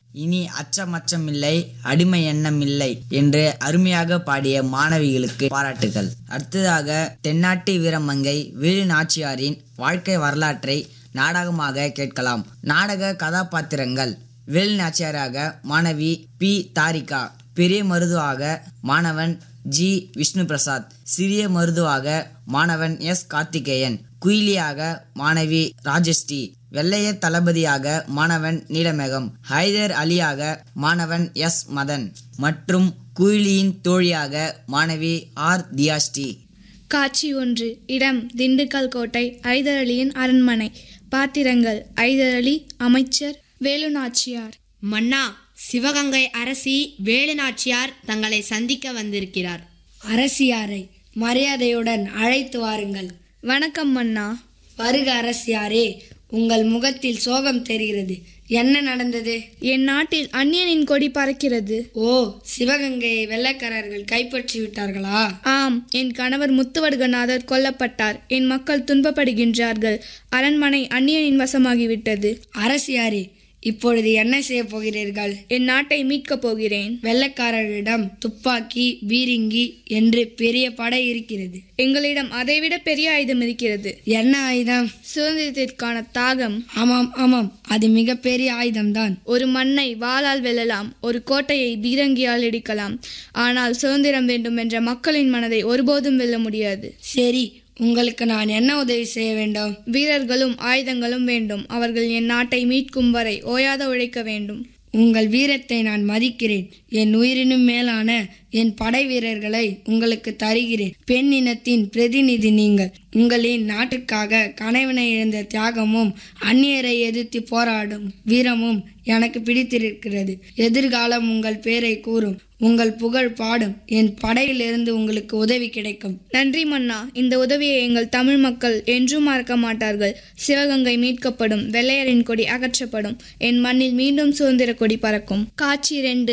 இனி அச்சமச்சமில்லை, அடிமை எண்ணம் இல்லை என்று அருமையாக பாடிய மாணவிகளுக்கு பாராட்டுகள். அடுத்ததாக தென்னாட்டு வீரமங்கை வேலு நாச்சியாரின் வாழ்க்கை வரலாற்றை நாடகமாக கேட்கலாம். நாடக கதாபாத்திரங்கள்: வேலு நாச்சியாராக மாணவி பி தாரிகா, பெரிய மருதுவாக மாணவன் ஜி விஷ்ணு பிரசாத், சிறிய மருதுவாக மாணவன் எஸ் கார்த்திகேயன், குயிலியாக மாணவி ராஜஸ்ரீ, வெள்ளைய தளபதியாக மாணவன் நீலமேகம், ஹைதர் அலியாக மாணவன் எஸ் மதன் மற்றும் குயிலியின் தோழியாக மாணவி ஆர் தியாஸ்ரீ. காட்சி 1. இடம் திண்டுக்கல் கோட்டை, ஹைதர் அலியின் அரண்மனை. பாத்திரங்கள்: ஹைதர் அலி, அமைச்சர், வேலு நாச்சியார். மன்னா, சிவகங்கை அரசி வேலு நாச்சியார் தங்களை சந்திக்க வந்திருக்கிறார். அரசியாரை மரியாதையுடன் அழைத்து வாருங்கள். வணக்கம் மன்னா. வருக அரசியாரே, உங்கள் முகத்தில் சோகம் தெரிகிறது. என்ன நடந்தது? என் நாட்டில் அந்நியனின் கொடி பறக்கிறது. ஓ, சிவகங்கையை வெள்ளைக்காரர்கள் கைப்பற்றி விட்டார்களா? ஆம், என் கணவர் முத்துவடுகநாதர் கொல்லப்பட்டார். என் மக்கள் துன்பப்படுகின்றார்கள். அரண்மனை அந்நியனின் வசமாகிவிட்டது. அரசியாரே, இப்பொழுது என்ன செய்ய போகிறீர்கள்? என் நாட்டை மீட்கப் போகிறேன். வெள்ளைக்காரர்களிடம் துப்பாக்கி, பீரிங்கி என்று பெரிய படை இருக்கிறது. எங்களிடம் அதைவிட பெரிய ஆயுதம் இருக்கிறது. என்ன ஆயுதம்? சுதந்திரத்திற்கான தாகம். ஆமாம் ஆமாம், அது மிக பெரிய ஆயுதம்தான். ஒரு மண்ணை வாளால் வெல்லலாம், ஒரு கோட்டையை பீரங்கியால் இடிக்கலாம். ஆனால் சுதந்திரம் வேண்டும் என்ற மக்களின் மனதை ஒருபோதும் வெல்ல முடியாது. சரி, உங்களுக்கு நான் என்ன உதவி செய்ய வேண்டும்? வீரர்களும் ஆயுதங்களும் வேண்டும். அவர்கள் என் நாட்டை மீட்கும் வரை ஓயாத உழைக்க வேண்டும். உங்கள் வீரத்தை நான் மதிக்கிறேன். என் உயிரினும் மேலான என் படை வீரர்களை உங்களுக்கு தருகிறேன். பெண் இனத்தின் பிரதிநிதி நீங்கள். உங்களின் நாட்டுக்காக கணவனை இழந்த தியாகமும் அந்நியரை எதிர்த்து போராடும் வீரமும் எனக்கு பிடித்திருக்கிறது. எதிர்காலம் உங்கள் பேரை கூறும், உங்கள் புகழ் பாடும். என் படையிலிருந்து உங்களுக்கு உதவி கிடைக்கும். நன்றி மன்னா. இந்த உதவியை எங்கள் தமிழ் மக்கள் என்றும் மறக்க மாட்டார்கள். சிவகங்கை மீட்கப்படும், வெள்ளையரின் கொடி அகற்றப்படும், என் மண்ணில் மீண்டும் சுதந்திர கொடி பறக்கும். காட்சி 2.